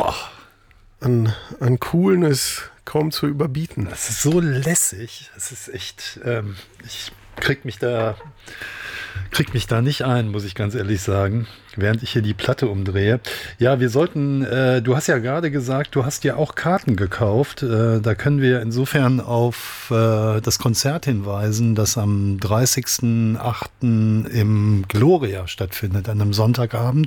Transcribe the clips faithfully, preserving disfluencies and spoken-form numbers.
Boah. An, an Coolness kaum zu überbieten. Das ist so lässig. Das ist echt, ähm, ich krieg mich da, krieg mich da nicht ein, muss ich ganz ehrlich sagen, während ich hier die Platte umdrehe. Ja, wir sollten, äh, du hast ja gerade gesagt, du hast ja auch Karten gekauft. Äh, da können wir insofern auf äh, das Konzert hinweisen, das am dreißigsten achten im Gloria stattfindet, an einem Sonntagabend.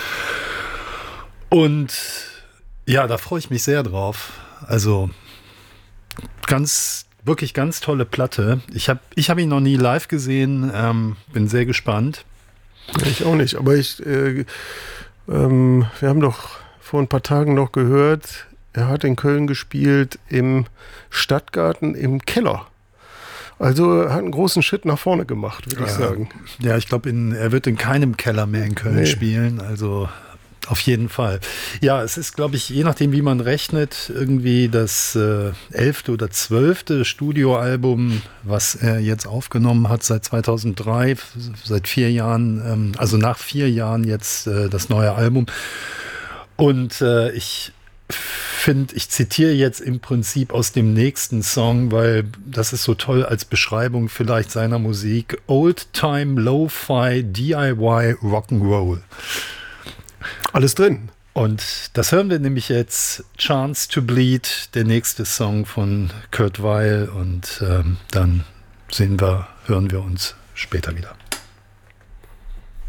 Und ja, da freue ich mich sehr drauf. Also ganz, wirklich ganz tolle Platte. Ich habe ich hab ihn noch nie live gesehen, ähm, bin sehr gespannt. Ich auch nicht, aber ich, äh, ähm, wir haben doch vor ein paar Tagen noch gehört, er hat in Köln gespielt im Stadtgarten im Keller. Also er hat einen großen Schritt nach vorne gemacht, würde ja. ich sagen. Ja, ich glaube, er wird in keinem Keller mehr in Köln nee. spielen, also auf jeden Fall. Ja, es ist, glaube ich, je nachdem, wie man rechnet, irgendwie das äh, elfte oder zwölfte Studioalbum, was er jetzt aufgenommen hat seit zweitausenddrei, seit vier Jahren, ähm, also nach vier Jahren jetzt äh, das neue Album. Und äh, ich finde, ich zitiere jetzt im Prinzip aus dem nächsten Song, weil das ist so toll als Beschreibung vielleicht seiner Musik. Old Time Lo-Fi D I Y Rock'n'Roll. Alles drin. Und das hören wir nämlich jetzt, Chance to Bleed, der nächste Song von Kurt Weill. Und ähm, dann sehen wir, hören wir uns später wieder.